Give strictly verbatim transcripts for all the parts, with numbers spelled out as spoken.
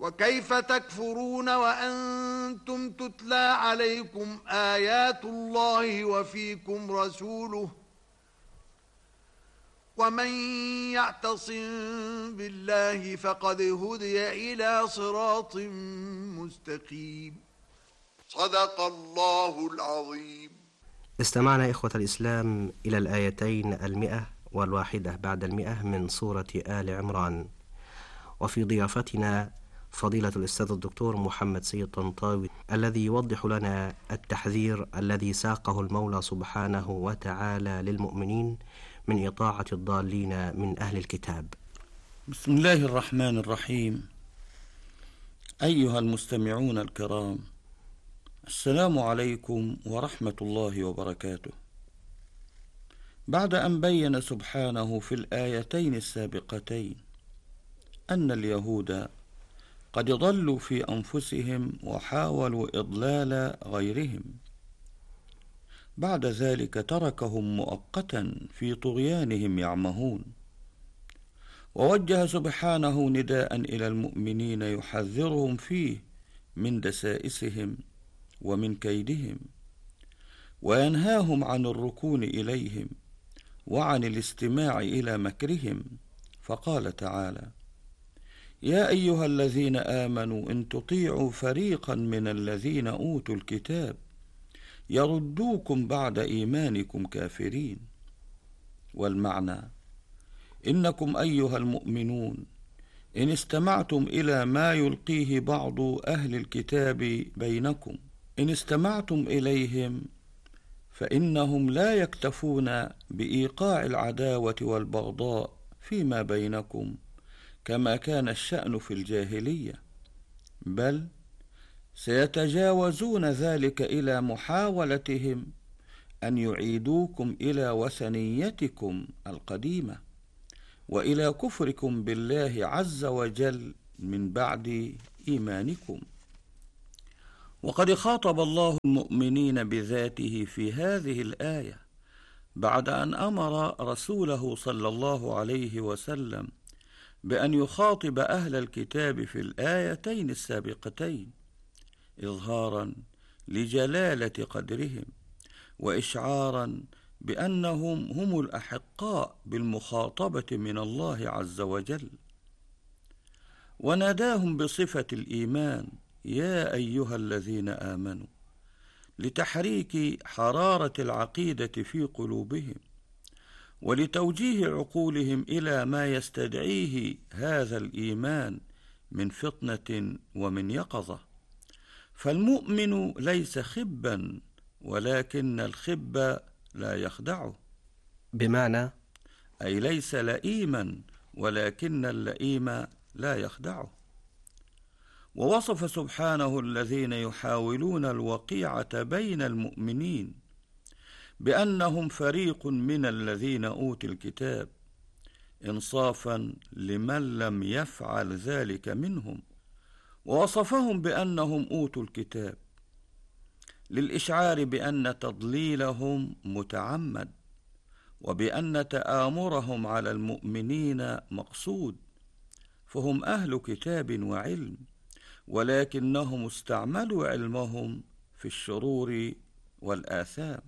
وكيف تكفرون وأنتم تتلى عليكم آيات الله وفيكم رسوله ومن يعتصم بالله فقد هدي إلى صراط مستقيم. صدق الله العظيم. استمعنا إخوة الإسلام إلى الآيتين المئة والواحدة بعد المئة من سورة آل عمران، وفي ضيافتنا فضيلة الأستاذ الدكتور محمد سيد طنطاوي الذي يوضح لنا التحذير الذي ساقه المولى سبحانه وتعالى للمؤمنين من إطاعة الضالين من أهل الكتاب. بسم الله الرحمن الرحيم. أيها المستمعون الكرام، السلام عليكم ورحمة الله وبركاته. بعد أن بين سبحانه في الآيتين السابقتين أن اليهود قد ضلوا في أنفسهم وحاولوا إضلال غيرهم، بعد ذلك تركهم مؤقتا في طغيانهم يعمهون، ووجه سبحانه نداء إلى المؤمنين يحذرهم فيه من دسائسهم ومن كيدهم، وينهاهم عن الركون إليهم وعن الاستماع إلى مكرهم، فقال تعالى: يا أيها الذين آمنوا إن تطيعوا فريقا من الذين أوتوا الكتاب يردوكم بعد إيمانكم كافرين. والمعنى: إنكم أيها المؤمنون إن استمعتم إلى ما يلقيه بعض أهل الكتاب بينكم، إن استمعتم إليهم فإنهم لا يكتفون بإيقاع العداوة والبغضاء فيما بينكم كما كان الشأن في الجاهلية، بل سيتجاوزون ذلك إلى محاولتهم أن يعيدوكم إلى وثنيتكم القديمة وإلى كفركم بالله عز وجل من بعد إيمانكم. وقد خاطب الله المؤمنين بذاته في هذه الآية بعد أن أمر رسوله صلى الله عليه وسلم بأن يخاطب أهل الكتاب في الآيتين السابقتين، إظهارا لجلالة قدرهم وإشعارا بأنهم هم الأحقاء بالمخاطبة من الله عز وجل، وناداهم بصفة الإيمان: يا أيها الذين آمنوا، لتحريك حرارة العقيدة في قلوبهم ولتوجيه عقولهم إلى ما يستدعيه هذا الإيمان من فطنة ومن يقظة. فالمؤمن ليس خبا، ولكن الخب لا يخدعه، بمعنى أي ليس لئيما، ولكن اللئيم لا يخدعه. ووصف سبحانه الذين يحاولون الوقيعة بين المؤمنين بأنهم فريق من الذين أوتوا الكتاب، إنصافا لمن لم يفعل ذلك منهم، ووصفهم بأنهم أوتوا الكتاب للإشعار بأن تضليلهم متعمد، وبأن تآمرهم على المؤمنين مقصود، فهم أهل كتاب وعلم، ولكنهم استعملوا علمهم في الشرور والآثام.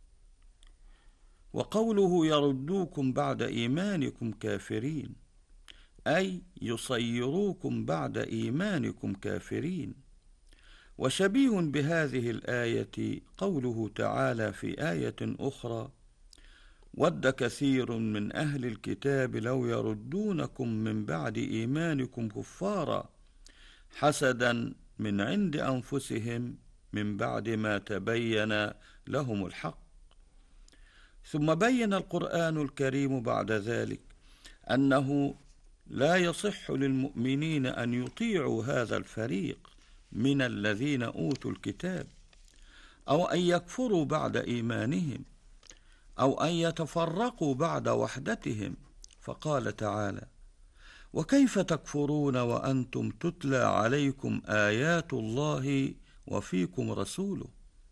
وقوله يردوكم بعد إيمانكم كافرين، أي يصيروكم بعد إيمانكم كافرين. وشبيه بهذه الآية قوله تعالى في آية أخرى: ود كثير من أهل الكتاب لو يردونكم من بعد إيمانكم كفارا حسدا من عند أنفسهم من بعد ما تبين لهم الحق. ثم بين القرآن الكريم بعد ذلك أنه لا يصح للمؤمنين أن يطيعوا هذا الفريق من الذين أوتوا الكتاب، أو أن يكفروا بعد إيمانهم، أو أن يتفرقوا بعد وحدتهم، فقال تعالى: وكيف تكفرون وأنتم تتلى عليكم آيات الله وفيكم رسوله.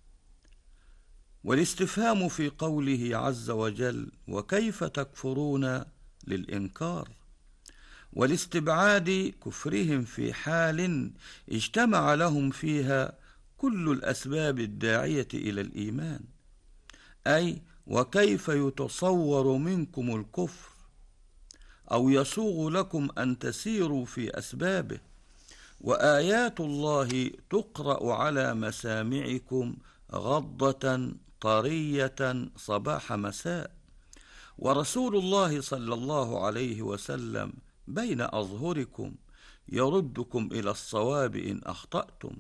والاستفهام في قوله عز وجل وكيف تكفرون للإنكار، ولاستبعاد كفرهم في حال اجتمع لهم فيها كل الأسباب الداعية إلى الإيمان، أي وكيف يتصور منكم الكفر أو يسوغ لكم أن تسيروا في أسبابه، وآيات الله تقرأ على مسامعكم غضة طرية صباح مساء، ورسول الله صلى الله عليه وسلم بين أظهركم يردكم إلى الصواب إن أخطأتم،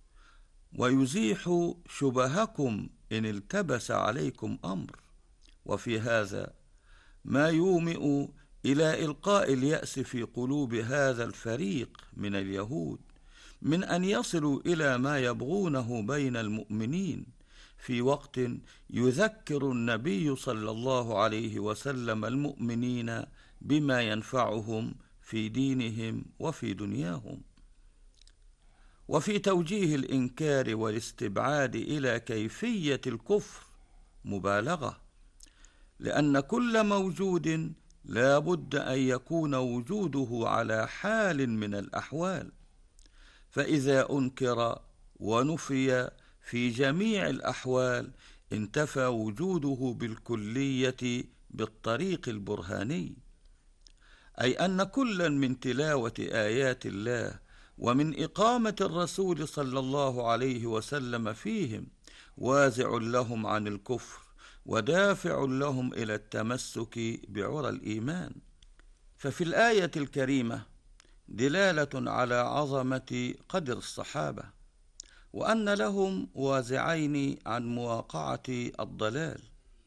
ويزيح شبهكم إن التبس عليكم أمر. وفي هذا ما يومئ إلى إلقاء اليأس في قلوب هذا الفريق من اليهود من أن يصلوا إلى ما يبغونه بين المؤمنين في وقت يذكر النبي صلى الله عليه وسلم المؤمنين بما ينفعهم في دينهم وفي دنياهم. وفي توجيه الإنكار والاستبعاد إلى كيفية الكفر مبالغة، لأن كل موجود لا بد أن يكون وجوده على حال من الأحوال، فإذا أنكر ونفي في جميع الأحوال انتفى وجوده بالكلية بالطريق البرهاني، أي أن كلا من تلاوة آيات الله ومن إقامة الرسول صلى الله عليه وسلم فيهم وازع لهم عن الكفر ودافع لهم إلى التمسك بعرى الإيمان. ففي الآية الكريمة دلالة على عظمة قدر الصحابة، وأن لهم وازعين عن مواقعة الضلال: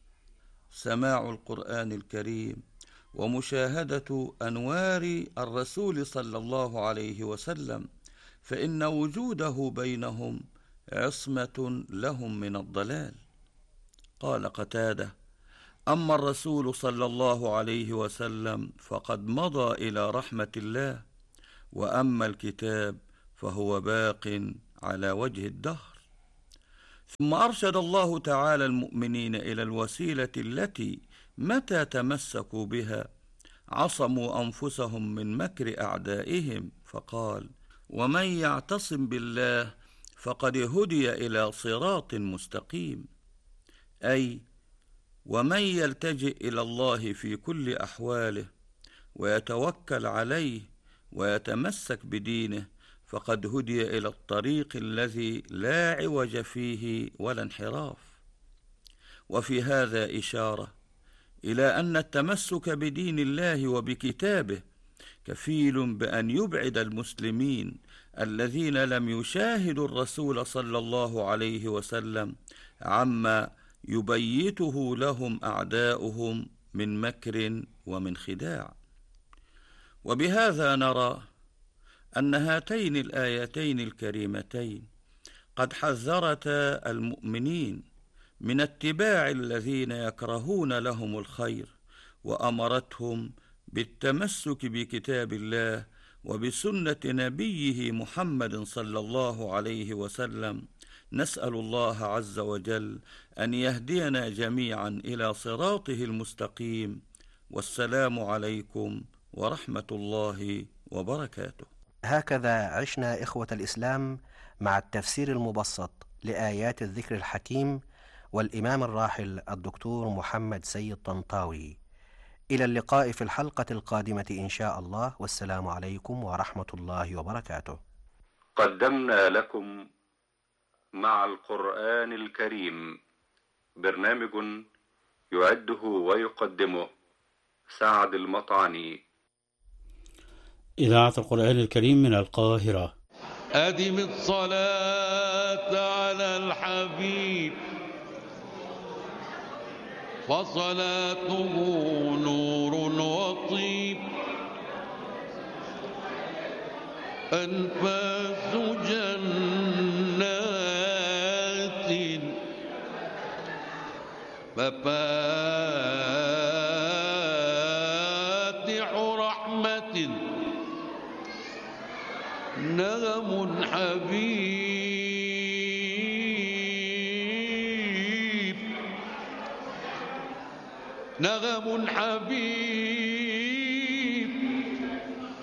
سماع القرآن الكريم ومشاهدة أنوار الرسول صلى الله عليه وسلم، فإن وجوده بينهم عصمة لهم من الضلال. قال قتادة: أما الرسول صلى الله عليه وسلم فقد مضى إلى رحمة الله، وأما الكتاب فهو باق على وجه الدهر. ثم أرشد الله تعالى المؤمنين إلى الوسيلة التي متى تمسكوا بها عصموا أنفسهم من مكر أعدائهم، فقال: ومن يعتصم بالله فقد هدي إلى صراط مستقيم، أي ومن يلتجئ إلى الله في كل أحواله ويتوكل عليه ويتمسك بدينه فقد هدي إلى الطريق الذي لا عوج فيه ولا انحراف. وفي هذا إشارة إلى أن التمسك بدين الله وبكتابه كفيل بأن يبعد المسلمين الذين لم يشاهدوا الرسول صلى الله عليه وسلم عما يبيته لهم أعداؤهم من مكر ومن خداع. وبهذا نرى أن هاتين الآيتين الكريمتين قد حذرتا المؤمنين من اتباع الذين يكرهون لهم الخير، وأمرتهم بالتمسك بكتاب الله وبسنة نبيه محمد صلى الله عليه وسلم. نسأل الله عز وجل أن يهدينا جميعا إلى صراطه المستقيم، والسلام عليكم ورحمة الله وبركاته. هكذا عشنا إخوة الإسلام مع التفسير المبسط لآيات الذكر الحكيم والإمام الراحل الدكتور محمد سيد طنطاوي. إلى اللقاء في الحلقة القادمة إن شاء الله، والسلام عليكم ورحمة الله وبركاته. قدمنا لكم مع القرآن الكريم برنامج يعده ويقدمه سعد المطعني. إذاعة القرآن الكريم من القاهرة. أدم الصلاة على الحبيب فصلاته نور وطيب، أنفاس جنات مفاتح رحمة، نغم حبيب نغم حبيب